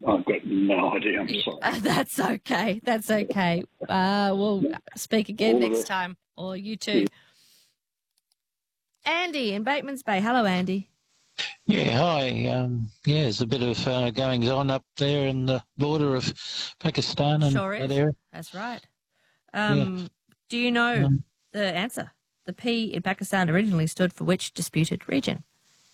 I've got no idea. I'm sorry. That's okay. That's okay. We'll speak again next time. Or you too. Andy in Bateman's Bay. Hello, Andy. Yeah, hi. There's a bit of goings on up there in the border of Pakistan and Sure that is. area. That's right. Do you know the answer? The P in Pakistan originally stood for which disputed region?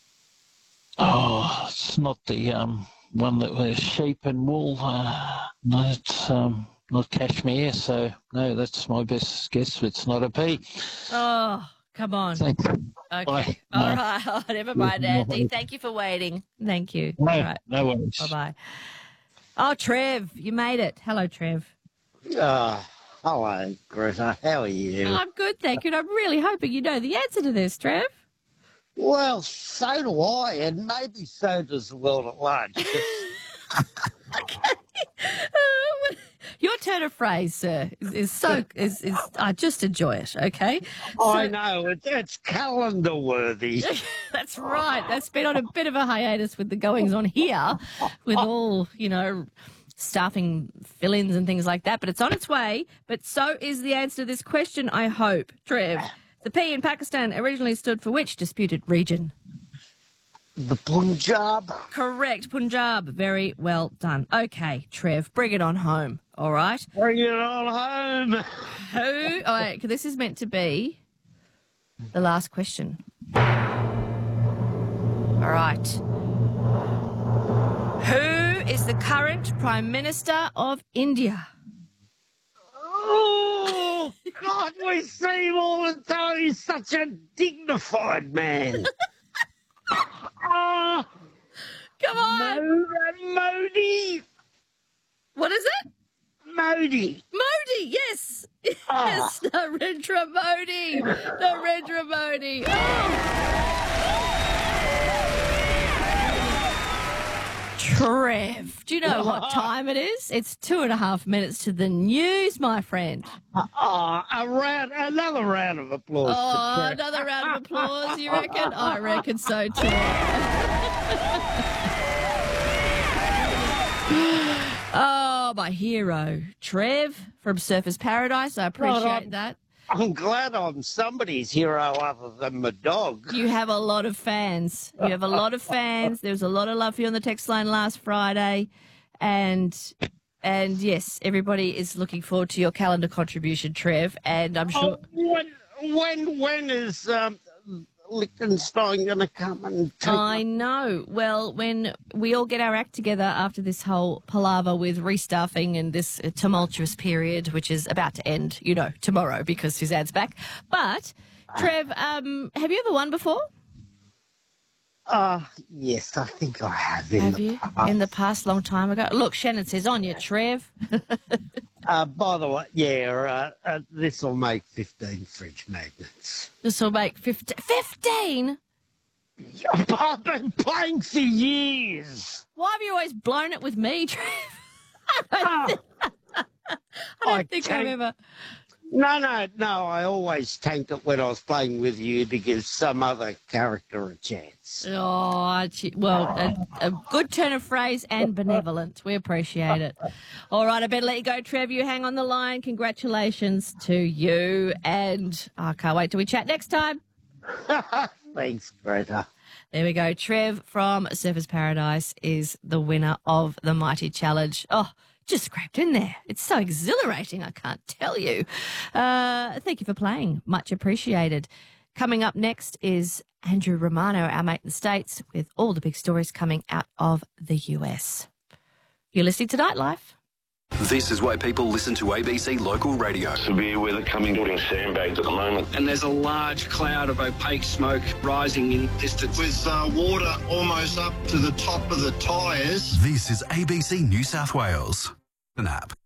Oh, it's not the one that was sheep and wool. No, it's not Kashmir, so no, that's my best guess. It's not a P. Oh, come on. Thanks. Okay. Bye. All right. Oh, never mind, Andy. Thank you for waiting. Thank you. No, All right. no worries. Bye-bye. Oh, Trev, you made it. Hello, Trev. Hello, Greta. How are you? I'm good, thank you. And I'm really hoping you know the answer to this, Trev. Well, so do I, and maybe so does the world at large. Okay. Your turn of phrase, sir, is I just enjoy it, okay? I know, it's calendar worthy. That's right. That's been on a bit of a hiatus with the goings on here, with all, staffing fill-ins and things like that. But it's on its way. But so is the answer to this question, I hope. Trev, the P in Pakistan originally stood for which disputed region? The Punjab. Correct, Punjab. Very well done. Okay, Trev, bring it on home, all right? Bring it on home. Who? All right, this is meant to be the last question. All right. Who is the current Prime Minister of India? Oh, God, we see him all the time. He's such a dignified man. Oh, come on. Modi. What is it? Modi. Modi, yes. Yes, Narendra Modi. Narendra Modi. Trev, do you know what time it is? It's 2.5 minutes to the news, my friend. Another round of applause. Oh, another round of applause, you reckon? I reckon so too. Oh, my hero, Trev from Surfers Paradise. I appreciate that. I'm glad I'm somebody's hero other than my dog. You have a lot of fans. You have a lot of fans. There was a lot of love for you on the text line last Friday. And yes, everybody is looking forward to your calendar contribution, Trev. And I'm sure... When is Liechtenstein going to come and take... I know. Well, when we all get our act together after this whole palaver with restaffing and this tumultuous period, which is about to end, tomorrow because Suzanne's back. But, Trev, have you ever won before? Yes, I think I have. Have you? In the past, long time ago? Look, Shannon says on you, Trev. By the way, this will make 15 fridge magnets. This will make 15? I've been playing for years. Why have you always blown it with me, Trev? I don't think I've ever... No, I always tanked it when I was playing with you to give some other character a chance. Oh, well, a good turn of phrase and benevolent. We appreciate it. All right, I better let you go, Trev. You hang on the line. Congratulations to you. And I can't wait till we chat next time. Thanks, Greta. There we go. Trev from Surfers Paradise is the winner of the Mighty Challenge. Oh, just scraped in there. It's so exhilarating, I can't tell you. Thank you for playing. Much appreciated. Coming up next is Andrew Romano, our mate in the States, with all the big stories coming out of the US. You're listening to Nightlife. This is why people listen to ABC local radio. Severe weather coming, putting sandbags at the moment. And there's a large cloud of opaque smoke rising in distance. With water almost up to the top of the tyres. This is ABC New South Wales. An app.